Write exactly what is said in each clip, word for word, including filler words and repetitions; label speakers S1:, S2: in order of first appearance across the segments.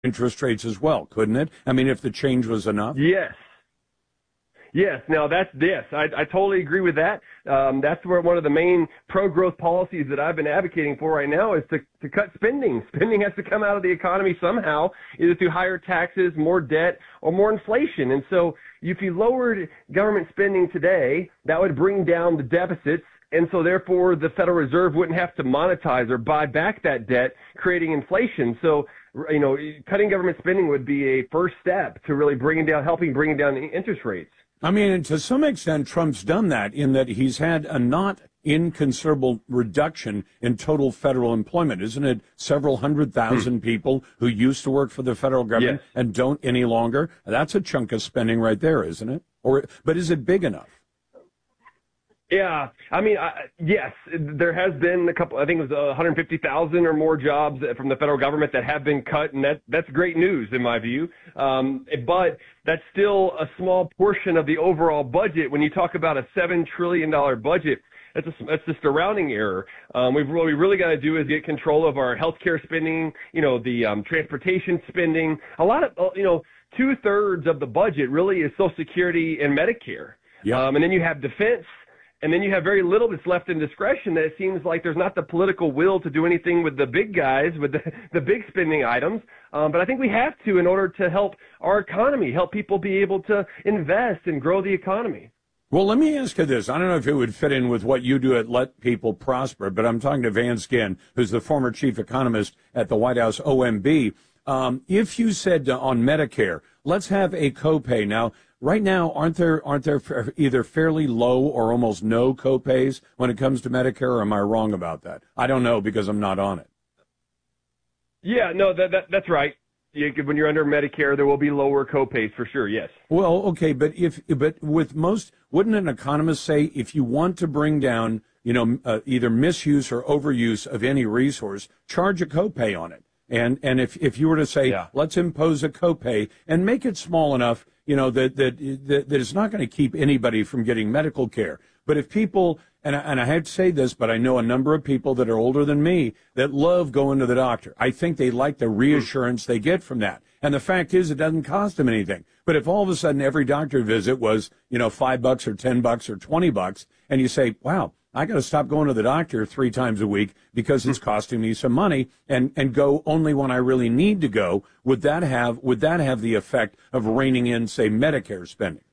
S1: interest rates as well, couldn't it? I mean, if the change was enough?
S2: Yes. Yes. Now that's this. I, I totally agree with that. Um, that's where one of the main pro-growth policies that I've been advocating for right now is to, to cut spending. Spending has to come out of the economy somehow, either through higher taxes, more debt, or more inflation. And so if you lowered government spending today, that would bring down the deficits. And so therefore the Federal Reserve wouldn't have to monetize or buy back that debt, creating inflation. So, you know, cutting government spending would be a first step to really bringing down, helping bring down the interest rates.
S1: I mean, to some extent, Trump's done that in that he's had a not inconsiderable reduction in total federal employment. Isn't it several hundred thousand people who used to work for the federal government
S2: Yes.
S1: and don't any longer? That's a chunk of spending right there, isn't it? Or, but is it big enough?
S2: Yeah, I mean, I, yes, there has been a couple. I think it was one hundred fifty thousand or more jobs from the federal government that have been cut, and that that's great news in my view. Um, but that's still a small portion of the overall budget. When you talk about a seven trillion dollar budget, that's a, that's just a rounding error. Um, we've, what we really got to do is get control of our healthcare spending, you know, the um, transportation spending. A lot of, you know, two thirds of the budget really is Social Security and Medicare.
S1: Yeah.
S2: Um, and then you have defense. And then you have very little that's left in discretion that it seems like there's not the political will to do anything with the big guys, with the, the big spending items. Um, but I think we have to in order to help our economy, help people be able to invest and grow the economy.
S1: Well, let me ask you this. I don't know if it would fit in with what you do at Let People Prosper, but I'm talking to Vance Ginn, who's the former chief economist at the White House O M B. Um, if you said uh, on Medicare, let's have a copay. Now, right now, aren't there aren't there either fairly low or almost no copays when it comes to Medicare, or am I wrong about that? I don't know because I'm not on it.
S2: Yeah, no, that, that that's right. You, when you're under Medicare, there will be lower copays for sure, yes.
S1: Well, okay, but if but with most, wouldn't an economist say if you want to bring down, you know, uh, either misuse or overuse of any resource, charge a copay on it? And and if, if you were to say,
S2: yeah.
S1: let's impose a copay and make it small enough, you know, that that that, that it's not going to keep anybody from getting medical care. But if people, and I, and I have to say this, but I know a number of people that are older than me that love going to the doctor. I think they like the reassurance they get from that. And the fact is, it doesn't cost them anything. But if all of a sudden every doctor visit was, you know, five bucks or ten bucks or twenty bucks, and you say, wow, I got to stop going to the doctor three times a week because it's costing me some money, and, and go only when I really need to go, would that have would that have the effect of reining in, say, Medicare spending?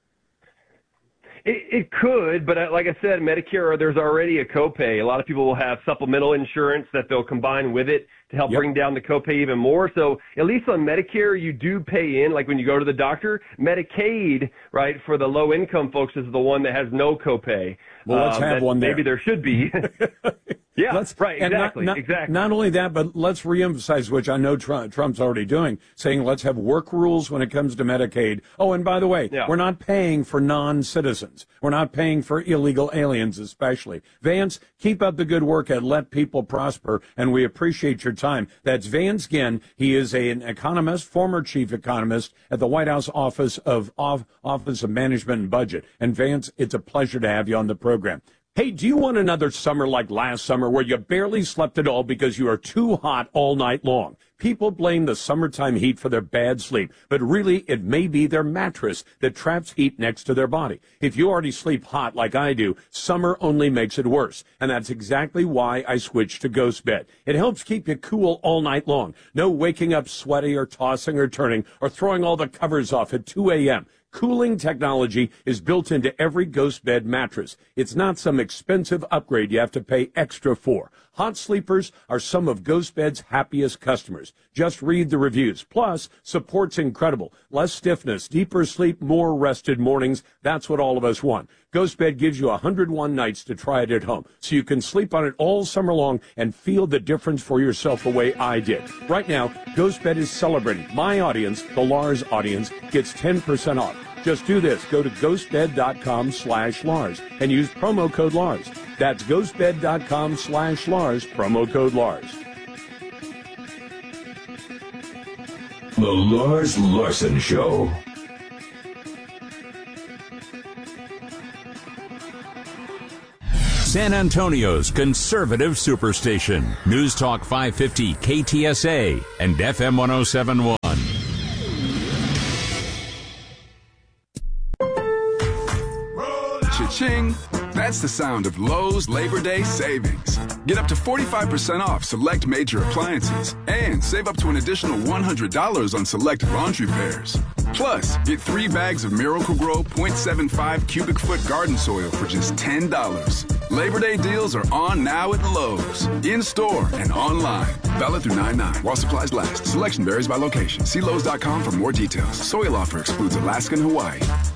S2: It, it could, but like I said, Medicare, there's already a copay. A lot of people will have supplemental insurance that they'll combine with it to help
S1: Yep.
S2: bring down the copay even more. So at least on Medicare, you do pay in, like when you go to the doctor. Medicaid, right, for the low-income folks is the one that has no copay.
S1: Well, let's
S2: um,
S1: have one there.
S2: Maybe there should be. Yeah,
S1: let's,
S2: right,
S1: and
S2: exactly,
S1: not, not,
S2: exactly.
S1: Not only that, but let's reemphasize, which I know Trump, Trump's already doing, saying let's have work rules when it comes to Medicaid. Oh, and by the way,
S2: Yeah.
S1: we're not paying for non-citizens. We're not paying for illegal aliens especially. Vance, keep up the good work at Let People Prosper, and we appreciate your time. That's Vance Ginn. He is a, an economist, former chief economist at the White House Office of Off, Office of Management and Budget. And Vance, it's a pleasure to have you on the program. Hey, do you want another summer like last summer where you barely slept at all because you are too hot all night long? People blame the summertime heat for their bad sleep, but really it may be their mattress that traps heat next to their body. If you already sleep hot like I do, summer only makes it worse. And that's exactly why I switched to Ghost Bed. It helps keep you cool all night long. No waking up sweaty or tossing or turning or throwing all the covers off at two a.m. Cooling technology is built into every Ghost Bed mattress. It's not some expensive upgrade you have to pay extra for. Hot sleepers are some of Ghost Bed's happiest customers. Just read the reviews. Plus, support's incredible. Less stiffness, deeper sleep, more rested mornings. That's what all of us want. Ghost Bed gives you one hundred one nights to try it at home, so you can sleep on it all summer long and feel the difference for yourself the way I did. Right now, Ghost Bed is celebrating. My audience, the Lars audience, gets ten percent off. Just do this. Go to ghostbed.com slash Lars and use promo code Lars. That's ghostbed.com slash Lars, promo code Lars.
S3: The Lars Larson Show.
S4: San Antonio's conservative superstation. News Talk five fifty K T S A and F M one oh seven point one.
S5: Cha-ching! That's the sound of Lowe's Labor Day savings. Get up to forty-five percent off select major appliances and save up to an additional one hundred dollars on select laundry pairs. Plus, get three bags of Miracle-Gro point seven five cubic foot garden soil for just ten dollars. Labor Day deals are on now at Lowe's, in-store and online. Valid through nine nine while supplies last. Selection varies by location. See Lowe's dot com for more details. Soil offer excludes Alaska and Hawaii.